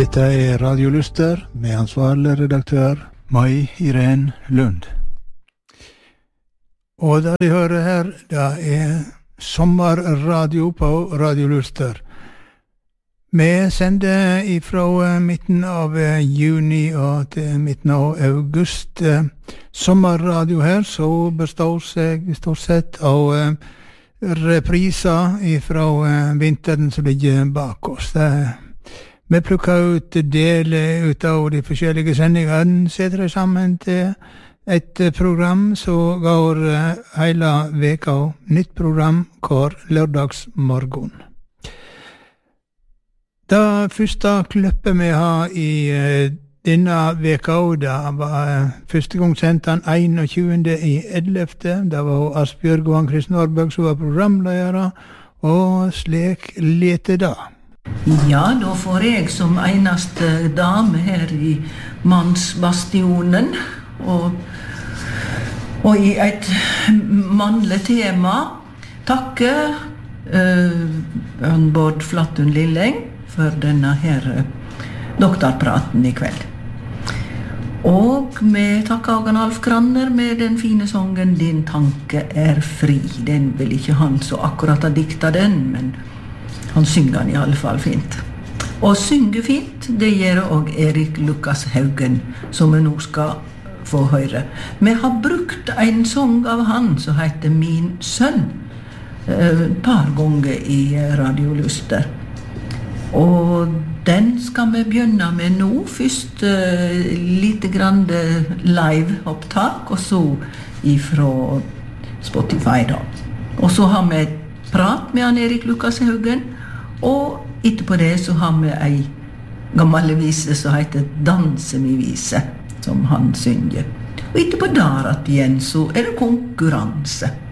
Dette Radio Luster med ansvarlig redaktør Mai Irene Lund. Og det de hører her, det sommerradio på Radio Luster. Vi sender ifra midten av juni og til midten av august. Sommerradio her, så består seg stort sett av repriser ifra vinteren som ligger bak oss. Vi plukker ut deler ut av de forskjellige sendingene, setter det sammen til et program som går hele veka, nytt program hver lørdagsmorgen. Det første klippet vi har i denne veka, det var første gang sendt den 21.11. Det var Asbjørg og Ann-Kristin Aarberg som var programledere, og slik lete da. Ja, da får jeg som eneste dame her i mannsbastionen og i et mannlig tema takke Bård Flattun Lilleng for denne her doktorpraten i kveld. Og vi takker også Alf Granner med den fine sangen «Din tanke er fri». Den vil ikke han så akkurat ha dikta den, men han synger den i alle fall fint. Og synge fint, det gjør også Erik Lukas Haugen, som vi nå skal få høre. Vi har brukt en sang av han som heter «Min sønn» et par ganger i Radio Luster. Og den skal vi begynne med nå. Først lite grann live opptak, og så ifra Spotify da. Og så har vi et prat med han Erik Lukas Haugen, og etterpå det så har vi en gammel vise som heter «Danse mi vise», som han synger. Og etterpå der at igjen så er det konkurranse.